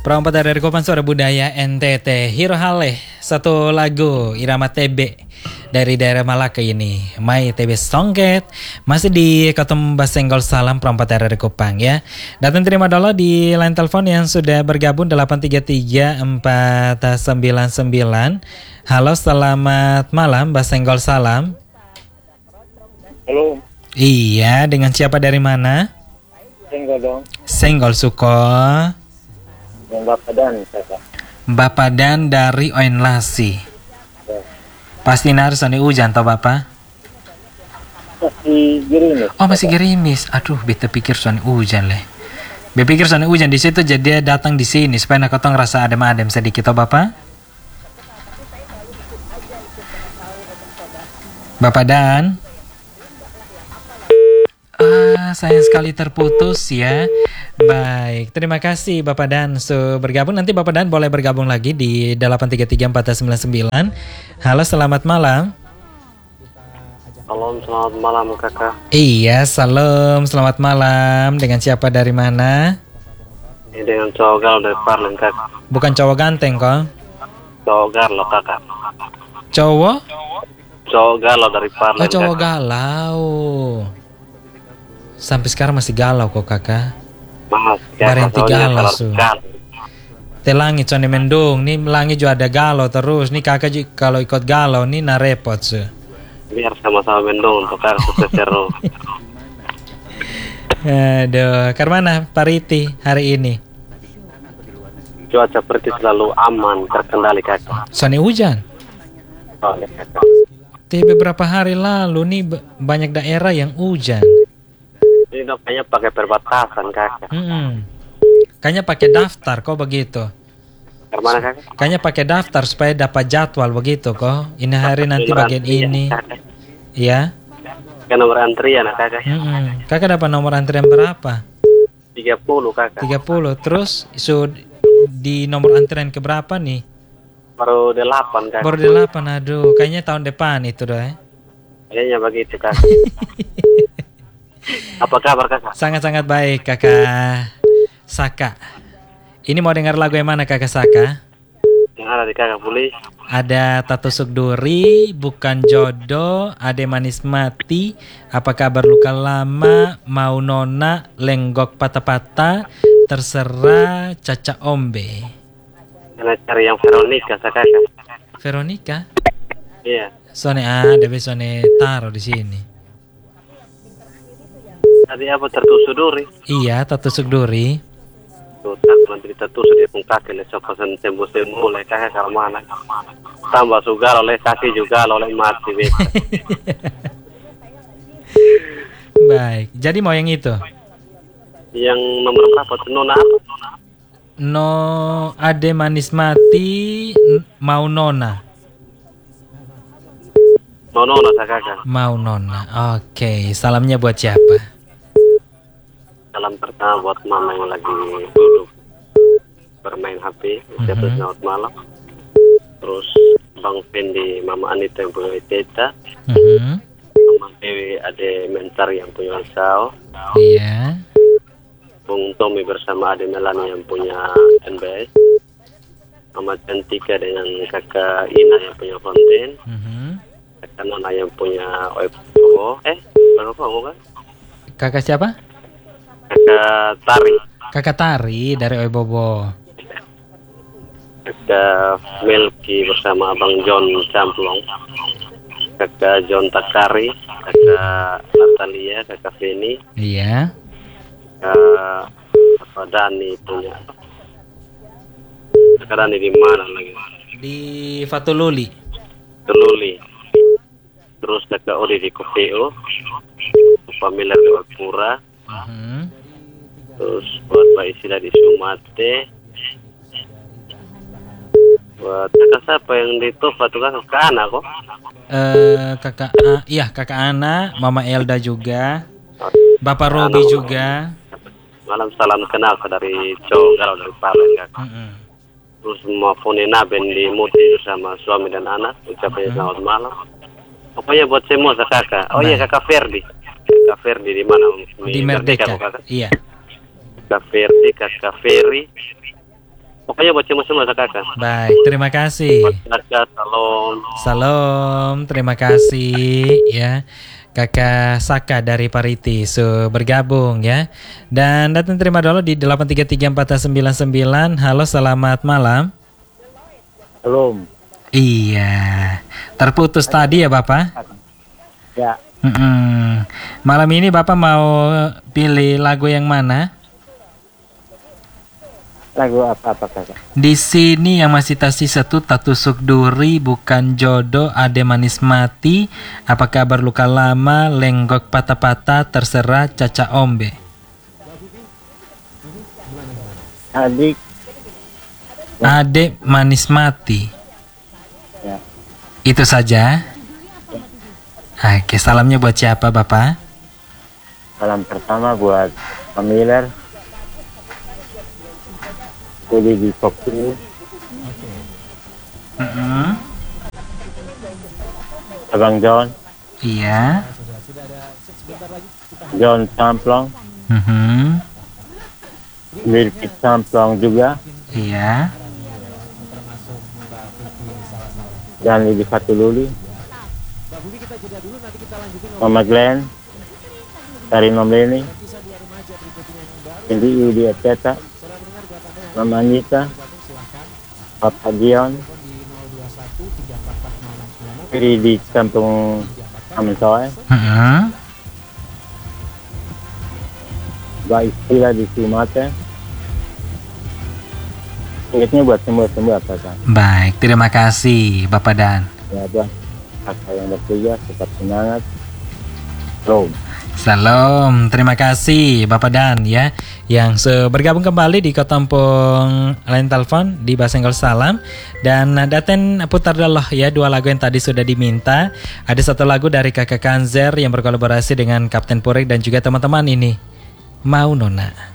Perompat dari Kopan Suara Budaya NTT Hiro Hale, satu lagu irama TB dari daerah Malaka ini, Mai TB Songket. Masih di Ketum Basenggol Salam perompat dari Kopang ya. Datang terima dulu di line telepon yang sudah bergabung 833-499. Halo, selamat malam Basenggol Salam. Halo. Iya, dengan siapa dari mana? Senggol dong. Senggol Suko. Yang Bapak Dan, kakak. Bapak Dan dari Oenlasi. Ya. Pasti harus ada hujan toh Bapak? Masih gerimis. Oh masih gerimis. Aduh, beta pikir soalnya hujan leh. Beta pikir soalnya hujan di situ jadi dia datang di sini supaya nak ketong rasa adem-adem sedikit toh Bapak? Bapak Dan. Sayang sekali terputus ya. Baik, terima kasih Bapak Dan sudah bergabung. Nanti Bapak Dan boleh bergabung lagi di 833-499. Halo, selamat malam. Halo, selamat malam kakak. Iya, salam, selamat malam. Dengan siapa dari mana? Ini dengan cowok galau dari Parlen kakak. Bukan cowok ganteng kok. Cowok galau kakak. Cowok? Cowok galau dari Parlen. Oh, cowok galau. Sampai sekarang masih galau kok kakak. Mas, Barenti galau su. Te langit soalnya mendung. Nih langit juga ada galau terus. Nih kakak juga kalau ikut galau nih narepot su. Biar sama-sama mendung untuk kakak sukses seru. Aduh, karena Pariti hari ini? Cuaca seperti selalu aman, terkendali kakak. Soalnya hujan. Oh, ya, kakak. Tapi beberapa hari lalu nih banyak daerah yang hujan. Ini kayaknya pakai perbatasan kakak. Kayaknya pakai daftar kok begitu. Kemana kakak? Kayaknya pakai daftar supaya dapat jadwal begitu kok. Ini hari nanti bagian ini. Ya. Ke nomor antrian kakak. Kakak dapat nomor antrian berapa? 30 kakak. 30. Terus di nomor antrian ke berapa nih? Baru 8 kakak. Baru 8. Aduh, kayaknya tahun depan itu doh. Kayaknya begitu kakak. Apa kabar kakak? Sangat-sangat baik kakak Saka. Ini mau dengar lagu yang mana kakak Saka? Yang ada di kakak boleh. Ada Tato Sugduri, Bukan Jodoh, Ade Manis Mati, Apa Kabar Luka Lama, Mau Nona, Lenggok Patah-Patah, Terserah, Caca Ombe. Karena cari yang Veronica kakak. Veronica? Iya. Sone ada besone taruh di sini. Tadi apa tertusuk duri? Iya, Tato Sugduri. Tuh, tak nanti tertusuk dia pun kaki le sokosan sembuh-sembuh le kakak kalau mana. Tambah sugar oleh kaki juga oleh mati beta. Baik, jadi mau yang itu? Yang nomor berapa? Nona apa? No, Ade Manis Mati, Mau Nona. Mau nona kakak. Mau Nona. Oke, salamnya buat siapa? Salam pertama buat mama yang lagi duduk bermain HP. Selamat malam. Terus Bang Fendi, Mama Anita yang punya Teta. Mama Dewi Ade Mentar yang punya Sao. Iya. Bung Tommy bersama Ade Melani yang punya NBS. Mama Cantika dengan kakak Ina yang punya Fonten. Kakak Nona yang punya Oepo. Berapa kan? Kakak siapa? Kakak Tari. Kakak Tari dari Oebobo. Kakak Melki bersama Abang John Camplong. Kakak John Takari. Kakak Natalia. Kakak Feni. Iya. Kakak Dani punya. Kakak Dani di mana lagi? Di Fatululi. Teluli. Terus kakak Odi di Kopeo. Pamilar di Wapura. Terus buat Mbak Isila di Sumate. Buat kakak siapa yang di Tufa tuh kakak Ana kok? Kakak Ana, Mama Elda juga, Bapak Robi juga. Malam salam kenal dari cowok galau dari Palen kakak. Terus mau Fonena Ben di Muti bersama suami dan anak. Ucapnya selamat malam. Pokoknya buat semua kakak. Oh iya kakak Ferdi. Kakak Ferdi di mana? Di Merdeka. Kakak? Iya. Kakak Ferdi, Kakak Ferry, Pokoknya buat semua kakak. Baik, terima kasih. Kakak, salam. Salam, terima kasih ya. Kakak Saka dari Pariti bergabung ya. Dan datang terima dulu di 8334999. Halo, selamat malam. Belum. Iya, terputus tadi ya Bapak? Ya. Malam ini Bapak mau pilih lagu yang mana? Lagu apa kakak? Di sini yang masih tersisa tuh tak tusuk duri, bukan jodoh, ade manis mati, apa kabar luka lama, lenggok patah-patah, terserah, caca ombe. Adik. Ade manis mati. Ya. Itu saja. Oke, salamnya buat siapa Bapak? Salam pertama buat Miller. Kuli di Kokku. Abang John. Iya. John Samplong. Wilkit Samplong juga. Iya. Dan Libi Fatululi. Mama Glenn. Tarino Mleni. Indi Yudi Ateta. Mama Anita. Papa Dion. Kiri di kampung Amentoy. Mbak Istila di Sumate. Ingatnya buat semua kakak. Baik, terima kasih Bapak Dan. Ya buat kakak yang bertugas tetap semangat. Salam. Salam, terima kasih Bapak Dan ya, yang bergabung kembali di Kotampung line telepon di Basenggol Salam. Dan Daten putar dulu ya dua lagu yang tadi sudah diminta. Ada satu lagu dari Kakak Kanzer yang berkolaborasi dengan Kapten Purik dan juga teman-teman ini, Mau Nona.